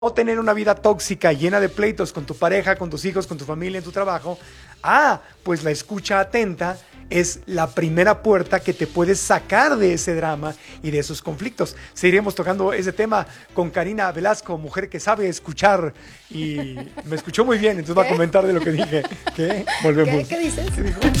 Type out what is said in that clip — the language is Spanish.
o tener una vida tóxica llena de pleitos con tu pareja, con tus hijos, con tu familia, en tu trabajo, pues la escucha atenta es la primera puerta que te puede sacar de ese drama y de esos conflictos. Seguiremos tocando ese tema con Karina Velasco, mujer que sabe escuchar y me escuchó muy bien, entonces va a comentar de lo que dije. ¿Qué? Volvemos. ¿Qué dices? ¿Qué dijo?